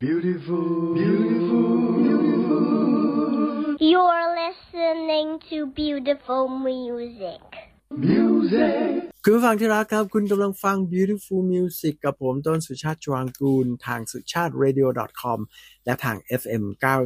Beautiful, beautiful, beautiful. You're listening to beautiful music. Music. คุณผู้ฟังที่รักครับคุณกำลังฟัง Beautiful Music กับผมต้นสุชาติชวางกูลทางสุชาติ radio.com และทาง FM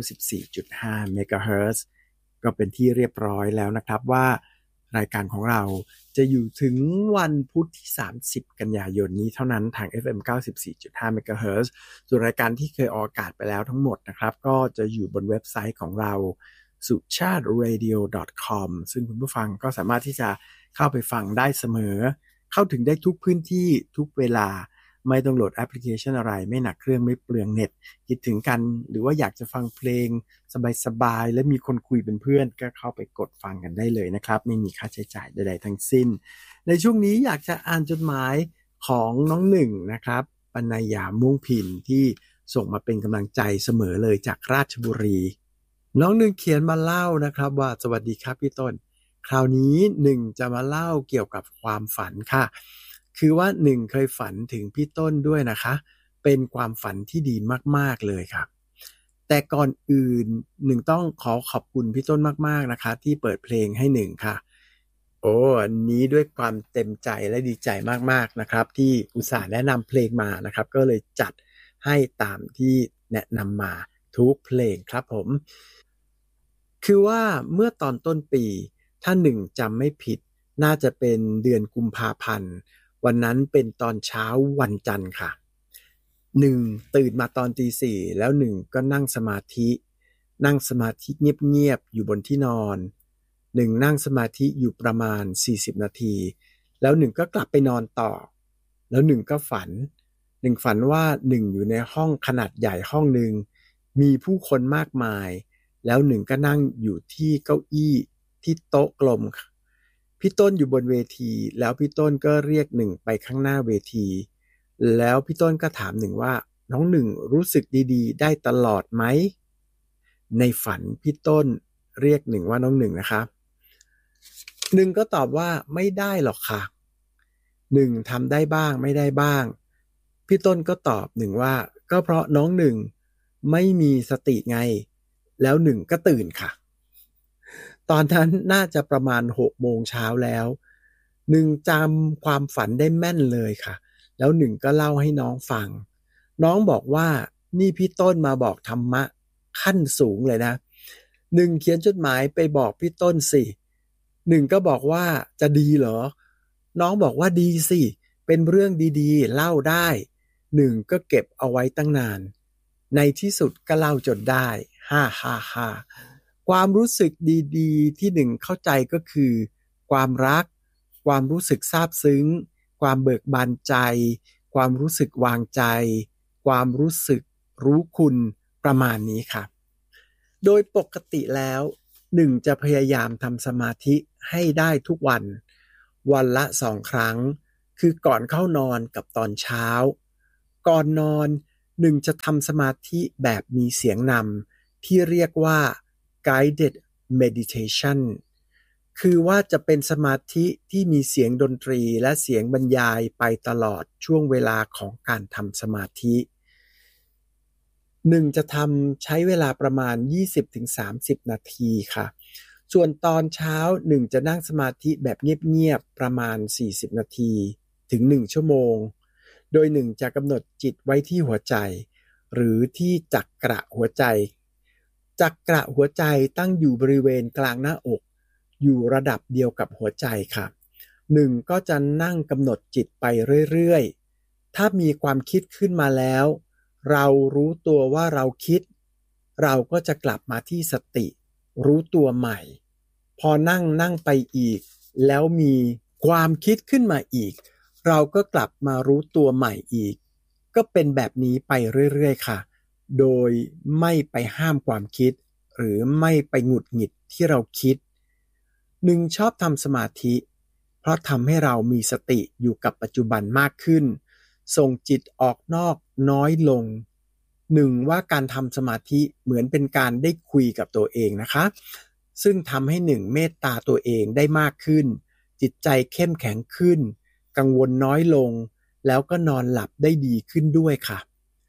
94.5 MHz ก็เป็นที่เรียบร้อยแล้วนะครับว่ารายการของเราจะอยู่ถึงวันพุธที่30กันยายนนี้เท่านั้นทาง FM 94.5 MHz ส่วนรายการที่เคยออกอากาศไปแล้วทั้งหมดนะครับก็จะอยู่บนเว็บไซต์ของเราสุชาติ radio.com ซึ่งคุณผู้ฟังก็สามารถที่จะเข้าไปฟังได้เสมอเข้าถึงได้ทุกพื้นที่ทุกเวลาไม่ต้องโหลดแอปพลิเคชันอะไรไม่หนักเครื่องไม่เปลืองเน็ตคิดถึงกันหรือว่าอยากจะฟังเพลงสบายๆและมีคนคุยเป็นเพื่อนก็เข้าไปกดฟังกันได้เลยนะครับไม่มีค่าใช้จ่ายใดๆทั้งสิ้นในช่วงนี้อยากจะอ่านจดหมายของน้องหนึ่งนะครับปนัยยาม่วงพินที่ส่งมาเป็นกำลังใจเสมอเลยจากราชบุรีน้องหนึ่งเขียนมาเล่านะครับว่าสวัสดีครับพี่ต้นคราวนี้หนึ่งจะมาเล่าเกี่ยวกับความฝันค่ะคือว่าหนึ่งเคยฝันถึงพี่ต้นด้วยนะคะเป็นความฝันที่ดีมากๆเลยครับแต่ก่อนอื่นหนึ่งต้องขอบคุณพี่ต้นมากๆนะคะที่เปิดเพลงให้หนึ่งค่ะโอ้อันนี้ด้วยความเต็มใจและดีใจมากๆนะครับที่อุตส่าห์แนะนำเพลงมานะครับก็เลยจัดให้ตามที่แนะนำมาทุกเพลงครับผมคือว่าเมื่อตอนต้นปีถ้าหนึ่งจำไม่ผิดน่าจะเป็นเดือนกุมภาพันธ์วันนั้นเป็นตอนเช้าวันจันทร์ค่ะหนึ่งตื่นมาตอนตีสี่แล้วหนึ่งก็นั่งสมาธิเงียบๆอยู่บนที่นอนหนึ่งนั่งสมาธิอยู่ประมาณ40นาทีแล้วหนึ่งก็กลับไปนอนต่อแล้วหนึ่งก็ฝันว่าหนึ่งอยู่ในห้องขนาดใหญ่ห้องหนึ่งมีผู้คนมากมายแล้วหนึ่งก็นั่งอยู่ที่เก้าอี้ที่โต๊ะกลมพี่ต้นอยู่บนเวทีแล้วพี่ต้นก็เรียกหนึ่งไปข้างหน้าเวทีแล้วพี่ต้นก็ถามหนึ่งว่าน้องหนึ่งรู้สึกดีๆได้ตลอดไหมในฝันพี่ต้นเรียกหนึ่งว่าน้องหนึ่งนะครับหนึ่งก็ตอบว่าไม่ได้หรอกค่ะหนึ่งทำได้บ้างไม่ได้บ้างพี่ต้นก็ตอบหนึ่งว่าก็เพราะน้องหนึ่งไม่มีสติไงแล้วหนึ่งก็ตื่นค่ะตอนนั้นน่าจะประมาณ6 โมงเช้าแล้วหนึ่งจำความฝันได้แม่นเลยค่ะแล้วหนึ่งก็เล่าให้น้องฟังน้องบอกว่านี่พี่ต้นมาบอกธรรมะขั้นสูงเลยนะหนึ่งเขียนจดหมายไปบอกพี่ต้นสิหนึ่งก็บอกว่าจะดีเหรอน้องบอกว่าดีสิเป็นเรื่องดีๆเล่าได้หนึ่งก็เก็บเอาไว้ตั้งนานในที่สุดก็เล่าจนได้ฮ่าความรู้สึกดีๆที่หนึ่งเข้าใจก็คือความรักความรู้สึกซาบซึ้งความเบิกบานใจความรู้สึกวางใจความรู้สึกรู้คุณประมาณนี้ค่ะโดยปกติแล้วหนึ่งจะพยายามทำสมาธิให้ได้ทุกวันละ 2 ครั้งคือก่อนเข้านอนกับตอนเช้าก่อนนอนหนึ่งจะทำสมาธิแบบมีเสียงนำที่เรียกว่า guided meditation คือว่าจะเป็นสมาธิที่มีเสียงดนตรีและเสียงบรรยายไปตลอดช่วงเวลาของการทำสมาธิหนึ่งจะใช้เวลาประมาณ 20-30 นาทีค่ะส่วนตอนเช้าหนึ่งจะนั่งสมาธิแบบเงียบๆประมาณ40นาทีถึง1ชั่วโมงโดยหนึ่งจะกำหนดจิตไว้ที่หัวใจหรือที่จักระหัวใจจักระหัวใจตั้งอยู่บริเวณกลางหน้าอกอยู่ระดับเดียวกับหัวใจค่ะหนึ่งก็จะนั่งกำหนดจิตไปเรื่อยๆถ้ามีความคิดขึ้นมาแล้วเรารู้ตัวว่าเราคิดเราก็จะกลับมาที่สติรู้ตัวใหม่พอนั่งไปอีกแล้วมีความคิดขึ้นมาอีกเราก็กลับมารู้ตัวใหม่อีกก็เป็นแบบนี้ไปเรื่อยๆค่ะโดยไม่ไปห้ามความคิดหรือไม่ไปหงุดหงิดที่เราคิดหนึ่งชอบทำสมาธิเพราะทำให้เรามีสติอยู่กับปัจจุบันมากขึ้นส่งจิตออกนอกน้อยลงหนึ่งว่าการทำสมาธิเหมือนเป็นการได้คุยกับตัวเองนะคะซึ่งทำให้หนึ่งเมตตาตัวเองได้มากขึ้นจิตใจเข้มแข็งขึ้นกังวลน้อยลงแล้วก็นอนหลับได้ดีขึ้นด้วยค่ะ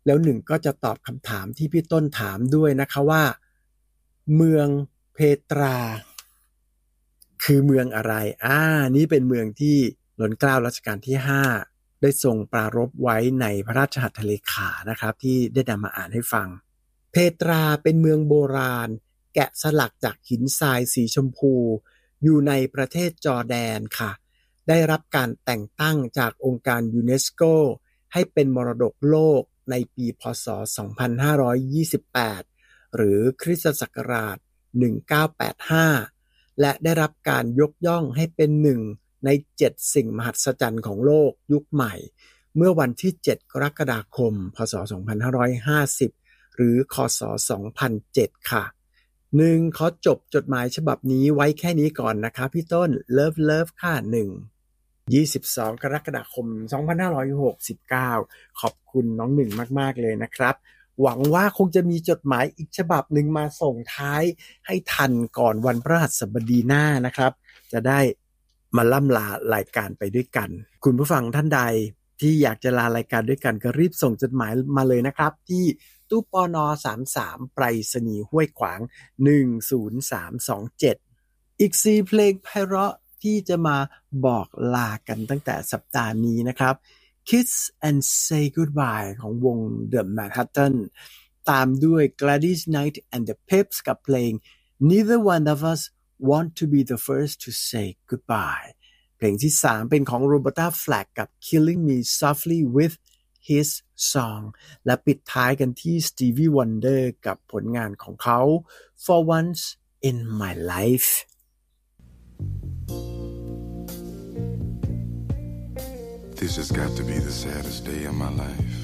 แล้วหนึ่งก็จะตอบคำถามที่พี่ต้นถามด้วยนะคะว่าเมืองเพตราคือเมืองอะไรนี่เป็นเมืองที่ล้นเกล้ารัชกาลที่5ได้ทรงปรารภไว้ในพระราชหัตถเลขานะครับที่ได้นำมาอ่านให้ฟังเพตราเป็นเมืองโบราณแกะสลักจากหินทรายสีชมพูอยู่ในประเทศจอร์แดนค่ะได้รับการแต่งตั้งจากองค์การยูเนสโกให้เป็นมรดกโลกในปีพ.ศ. 2528หรือคริสตศักราช1985และได้รับการยกย่องให้เป็นหนึ่งใน7สิ่งมหัศจรรย์ของโลกยุคใหม่เมื่อวันที่7กรกฎาคมพ.ศ. 2550หรือค.ศ. 2007ค่ะขอจบจดหมายฉบับนี้ไว้แค่นี้ก่อนนะคะพี่ต้นเลิฟค่ะ22กรกฎาคม2569ขอบคุณน้องหนึ่งมากๆเลยนะครับหวังว่าคงจะมีจดหมายอีกฉบับหนึ่งมาส่งท้ายให้ทันก่อนวันพฤหัสบดีหน้านะครับจะได้มาล่ำลารายการไปด้วยกันคุณผู้ฟังท่านใดที่อยากจะลารายการด้วยกันก็รีบส่งจดหมายมาเลยนะครับที่ตู้ปน33ไปรษณีย์ห้วยขวาง10327อีก4เพลงไพเราะที่จะมาบอกลากันตั้งแต่สัปดาห์นี้นะครับ Kiss and Say Goodbye ของวง The Manhattan ตามด้วย Gladys Knight and the Pips กับเพลง Neither One of Us Want to Be the First to Say Goodbye เพลงที่3เป็นของ Roberta Flack กับ Killing Me Softly with His Song และปิดท้ายกันที่ Stevie Wonder กับผลงานของเขา For Once in My Life This has got to be the saddest day of my life.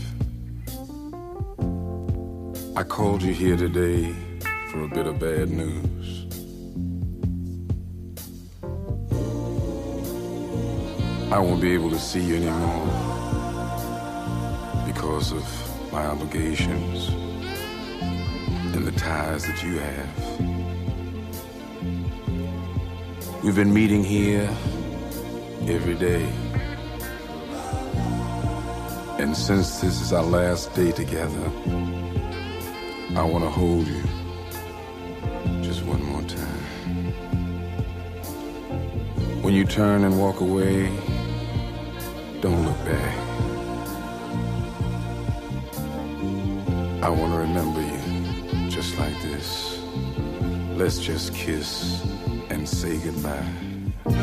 I called you here today for a bit of bad news. I won't be able to see you anymore because of my obligations and the ties that you have. We've been meeting here every day.And since this is our last day together, I want to hold you just one more time. When you turn and walk away, don't look back. I want to remember you just like this. Let's just kiss and say goodbye.